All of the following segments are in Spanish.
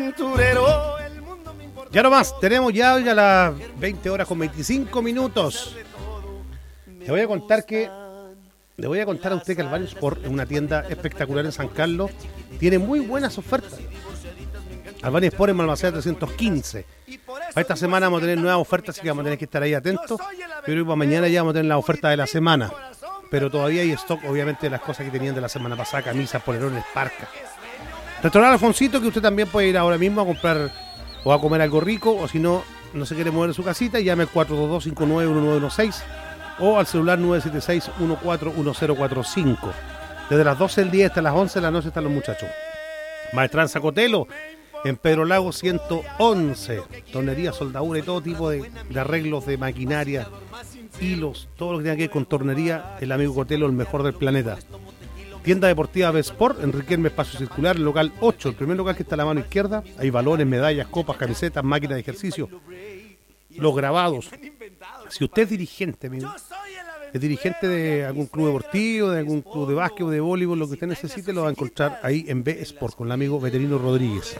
aventurero. Ya nomás, tenemos ya oiga, las 20 horas con 25 minutos. Le voy a contar a usted que Albania Sport es una tienda espectacular en San Carlos. Tiene muy buenas ofertas. Albania Sport en Balmaceda 315. Para esta semana vamos a tener nuevas ofertas, así que vamos a tener que estar ahí atentos. Pero para mañana ya vamos a tener la oferta de la semana. Pero todavía hay stock, obviamente, de las cosas que tenían de la semana pasada: camisas, polerones, parcas. Restaurante Alfonsito, que usted también puede ir ahora mismo a comprar o a comer algo rico, o si no se quiere mover de su casita, llame al 422-591916 o al celular 976-141045. Desde las 12 del día hasta las 11 de la noche están los muchachos. Maestranza Cotelo, en Pedro Lago 111. Tornería, soldadura y todo tipo de arreglos de maquinaria, hilos, todo lo que tenga que ver con tornería. El amigo Cotelo, el mejor del planeta. Tienda deportiva B-Sport, en Riquelme Espacio Circular, el local 8, el primer local que está a la mano izquierda. Hay balones, medallas, copas, camisetas, máquinas de ejercicio, los grabados. Si usted es dirigente, amigo, es dirigente de algún club deportivo, de algún club de básquet o de voleibol, lo que usted necesite lo va a encontrar ahí en B-Sport con el amigo Veterino Rodríguez.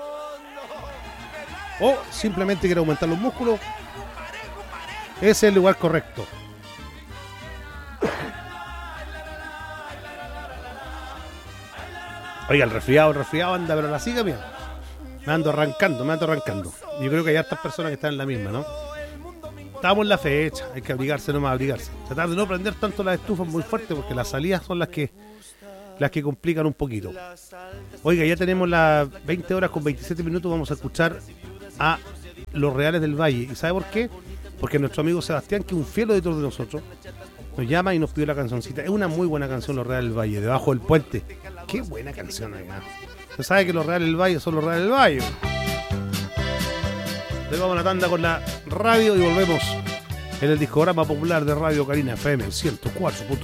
O simplemente quiere aumentar los músculos, ese es el lugar correcto. Oiga, el resfriado anda, pero la siga, mira. Me ando arrancando. Yo creo que hay hartas personas que están en la misma, ¿no? Estamos en la fecha, hay que abrigarse, nomás abrigarse. Tratar de no prender tanto las estufas muy fuerte, porque las salidas son las que complican un poquito. Oiga, ya tenemos las 20 horas con 27 minutos, vamos a escuchar a Los Reales del Valle. ¿Y sabe por qué? Porque nuestro amigo Sebastián, que es un fiel auditor de nosotros, nos llama y nos pidió la cancioncita. Es una muy buena canción, Los Reales del Valle, Debajo del Puente. Qué buena canción, acá. Usted sabe que Los Reales del Valle son Los Reales del Valle. Luego vamos a la tanda con la radio y volvemos en el discograma popular de Radio Carina FM 104.